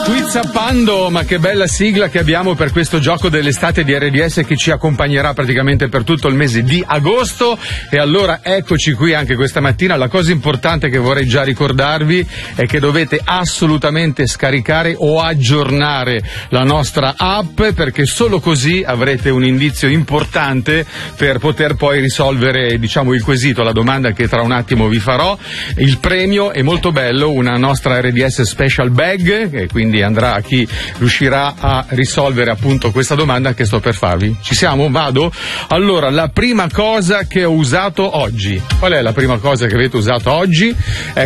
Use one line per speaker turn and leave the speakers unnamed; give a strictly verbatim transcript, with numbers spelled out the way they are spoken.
Twizappando, ma che bella sigla che abbiamo per questo gioco dell'estate di R D S che ci accompagnerà praticamente per tutto il mese di agosto. E allora eccoci qui anche questa mattina. La cosa importante che vorrei già ricordarvi è che dovete assolutamente scaricare o aggiornare la nostra app, perché solo così avrete un indizio importante per poter poi risolvere, diciamo, il quesito, la domanda che tra un attimo vi farò. Il premio è molto bello, una nostra R D S Special Bag, e quindi andrà a chi riuscirà a risolvere appunto questa domanda che sto per farvi. Ci siamo? Vado? Allora, la prima cosa che ho usato oggi. Qual è la prima cosa che avete usato oggi? È